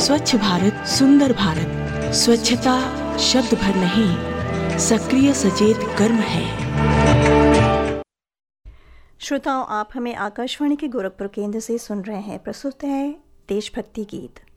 स्वच्छ भारत सुंदर भारत। स्वच्छता शब्द भर नहीं, सक्रिय सचेत कर्म है। श्रोताओं, आप हमें आकाशवाणी के गोरखपुर केंद्र से सुन रहे हैं। प्रस्तुत है देशभक्ति गीत।